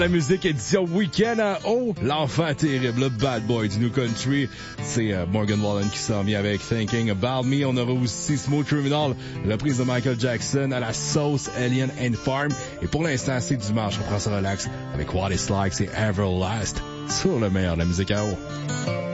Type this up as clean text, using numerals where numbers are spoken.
La musique édition week-end à haut, l'enfant terrible, le bad boy du New Country. C'est Morgan Wallen qui s'en vient avec Thinking About Me. On aura aussi Smooth Criminal, reprise de Michael Jackson à la sauce Alien and Farm. Et pour l'instant, c'est dimanche, on prend ça relax avec What It's Like, c'est Everlast sur le meilleur de la musique à haut.